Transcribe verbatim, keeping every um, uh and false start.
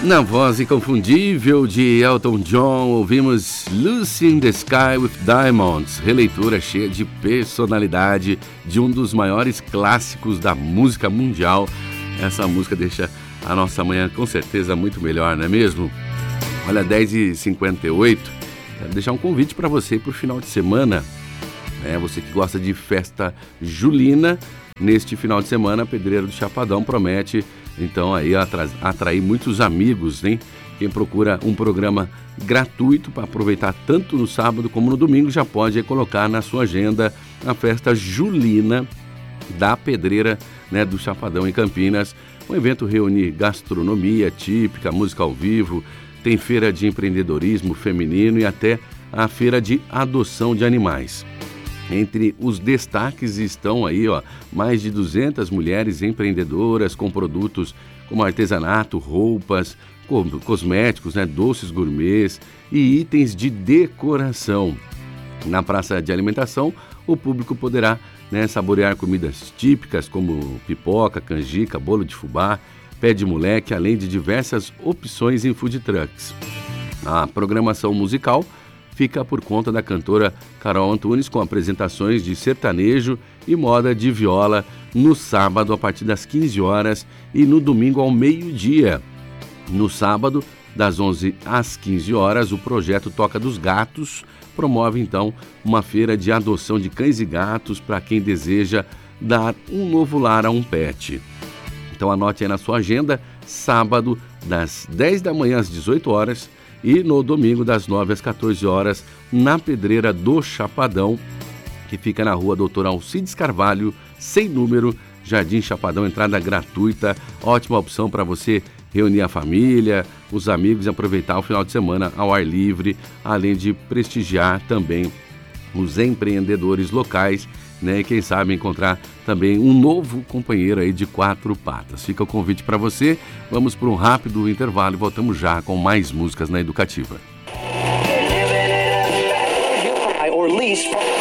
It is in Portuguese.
Na voz inconfundível de Elton John, ouvimos Lucy in the Sky with Diamonds, releitura cheia de personalidade de um dos maiores clássicos da música mundial. Essa música deixa a nossa manhã com certeza muito melhor, não é mesmo? Olha, dez e cinquenta e oito, quero deixar um convite para você para o final de semana. É, você que gosta de festa julina, neste final de semana, a Pedreira do Chapadão promete, então, aí atra- atrair muitos amigos, hein? Quem procura um programa gratuito para aproveitar tanto no sábado como no domingo, já pode aí colocar na sua agenda a festa julina da Pedreira, né, do Chapadão em Campinas. O evento reúne gastronomia típica, música ao vivo, tem feira de empreendedorismo feminino e até a feira de adoção de animais. Entre os destaques estão aí, ó, mais de duzentas mulheres empreendedoras com produtos como artesanato, roupas, cosméticos, né, doces gourmets e itens de decoração. Na praça de alimentação, o público poderá, né, saborear comidas típicas como pipoca, canjica, bolo de fubá, pé de moleque, além de diversas opções em food trucks. A programação musical fica por conta da cantora Carol Antunes, com apresentações de sertanejo e moda de viola no sábado a partir das quinze horas e no domingo ao meio-dia. No sábado, das onze às quinze horas, o projeto Toca dos Gatos promove então uma feira de adoção de cães e gatos para quem deseja dar um novo lar a um pet. Então anote aí na sua agenda, sábado das dez da manhã às dezoito horas, e no domingo, das nove às quatorze horas, na Pedreira do Chapadão, que fica na rua Doutor Alcides Carvalho, sem número, Jardim Chapadão, entrada gratuita. Ótima opção para você reunir a família, os amigos e aproveitar o final de semana ao ar livre, além de prestigiar também os empreendedores locais, né? E quem sabe encontrar também um novo companheiro aí de quatro patas. Fica o convite para você. Vamos para um rápido intervalo e voltamos já com mais músicas na Educativa.